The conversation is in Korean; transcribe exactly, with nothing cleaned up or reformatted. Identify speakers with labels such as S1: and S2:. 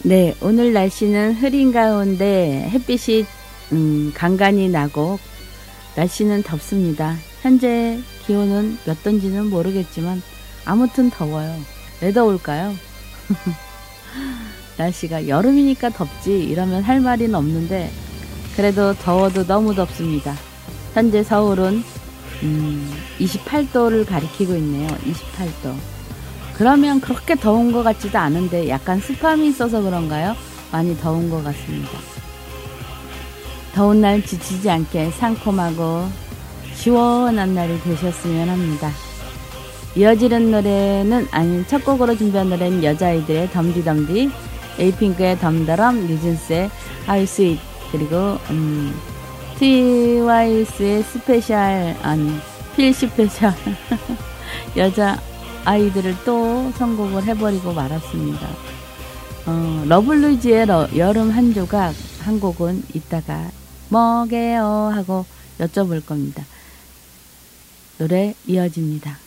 S1: 네, 오늘 날씨는 흐린 가운데 햇빛이 음, 간간히 나고 날씨는 덥습니다. 현재 기온은 몇 도인지는 모르겠지만 아무튼 더워요. 왜 더울까요? 날씨가 여름이니까 덥지 이러면 할 말은 없는데 그래도 더워도 너무 덥습니다. 현재 서울은 음, 이십팔 도를 가리키고 있네요. 이십팔 도. 그러면 그렇게 더운 것 같지도 않은데 약간 습함이 있어서 그런가요? 많이 더운 것 같습니다. 더운 날 지치지 않게 상콤하고 시원한 날이 되셨으면 합니다. 이어지는 노래는 아닌 첫 곡으로 준비한 노래는 여자아이들의 덤디덤디, 에이핑크의 덤더럼, 뉴진스의 How Sweet, 그리고 음, 트와이스의 스페셜, 아니 필 스페셜 여자 아이들을 또 선곡을 해버리고 말았습니다. 어, 러블리즈의 러, 여름 한 조각 한 곡은 이따가 뭐게요 하고 여쭤볼 겁니다. 노래 이어집니다.